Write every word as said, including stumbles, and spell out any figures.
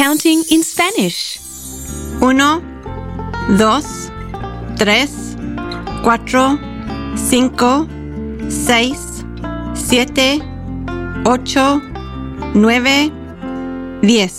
Counting in Spanish. Uno, dos, tres, cuatro, cinco, seis, siete, ocho, nueve, diez.